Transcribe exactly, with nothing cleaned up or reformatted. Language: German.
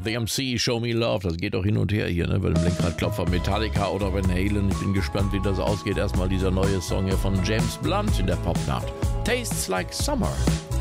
The M C, Show Me Love, das geht auch hin und her hier, ne? Bei dem Lenkradklopfer Metallica oder Van Halen. Ich bin gespannt, wie das ausgeht. Erstmal dieser neue Song hier von James Blunt in der Popnacht. Tastes Like Summer.